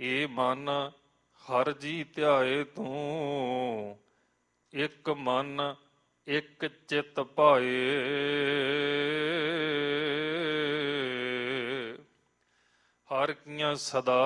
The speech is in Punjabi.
ਏ ਮਨ ਹਰ ਜੀ ਧਿਆਏ ਤੂੰ, ਇੱਕ ਮਨ ਇੱਕ ਚਿਤ ਭਾਏ। ਹਰ ਕੀਆਂ ਸਦਾ